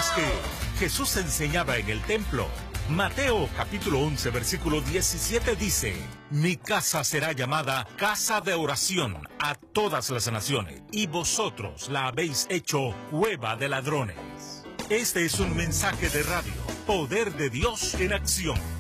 mientras que Jesús enseñaba en el templo. Mateo capítulo 11 versículo 17 dice: Mi casa será llamada casa de oración a todas las naciones, y vosotros la habéis hecho cueva de ladrones. Este es un mensaje de radio, Poder de Dios en acción.